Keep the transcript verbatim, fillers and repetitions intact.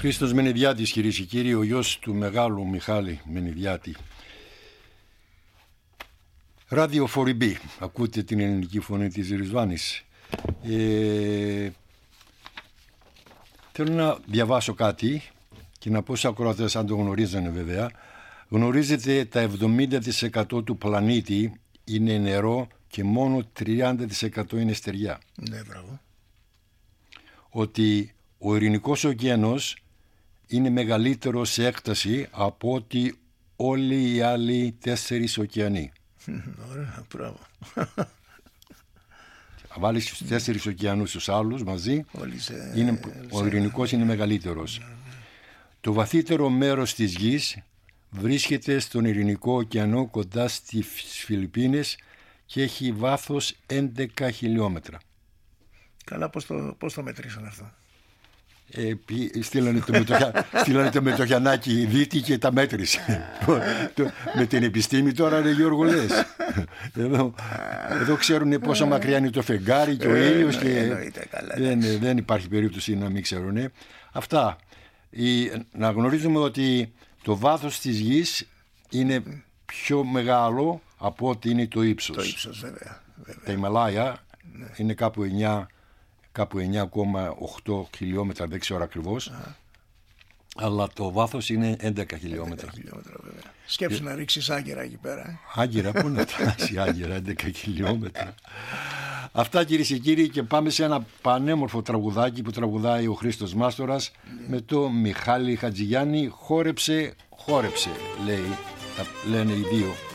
Χρήστος Μενιδιάτης, κυρίες και κύριοι, ο γιος του μεγάλου Μιχάλη Μενιδιάτη. Ράδιο φορ μπι, ακούτε την ελληνική φωνή της Ριζβάνης. Ε, θέλω να διαβάσω κάτι και να πω σε ακροατές, αν το γνωρίζανε βέβαια. Γνωρίζετε, τα εβδομήντα τοις εκατό του πλανήτη είναι νερό και μόνο τριάντα τοις εκατό είναι στεριά. Ναι, μπράβο. Ότι ο Ειρηνικός ωκεανός είναι μεγαλύτερο σε έκταση από ότι όλοι οι άλλοι τέσσερις ωκεανοί. Ωραία, μπράβο. Αν βάλεις τους τέσσερις ωκεανούς τους άλλους μαζί, σε... είναι, ο σε... Ειρηνικός είναι μεγαλύτερος. Ναι, ναι. Το βαθύτερο μέρος της γης βρίσκεται στον Ειρηνικό ωκεανό κοντά στις Φιλιππίνες και έχει βάθος έντεκα χιλιόμετρα. Καλά, πώς το, πώς το μετρήσαν αυτό? Ε, στείλανε, το μετοχια... στείλανε το μετοχιανάκι δίτη και τα μέτρησε. Με την επιστήμη τώρα, ρε Γιώργο, λες. Εδώ, εδώ ξέρουν πόσο μακριά είναι το φεγγάρι και ο ήλιος και δεν, δεν υπάρχει περίπτωση να μην ξέρουν. Αυτά. Η, να γνωρίζουμε ότι το βάθος της γης είναι πιο μεγάλο από ό,τι είναι το ύψος. Το ύψος, βέβαια. βέβαια. Τα Ιμαλάια ναι. είναι κάπου εννιά κάπου εννιά κόμμα οκτώ χιλιόμετρα, δεν ξέρω ακριβώς, Α. αλλά το βάθος είναι έντεκα χιλιόμετρα. χιλιόμετρα βέβαια. Σκέψου και... να ρίξεις άγκυρα εκεί πέρα. Άγκυρα, πού να τράξει άγκυρα, έντεκα χιλιόμετρα. Αυτά, κυρίες και κύριοι, και πάμε σε ένα πανέμορφο τραγουδάκι που τραγουδάει ο Χρήστος Μάστορας mm. με το Μιχάλη Χατζηγιάννη. Χόρεψε, χόρεψε, λέει, λένε οι δύο.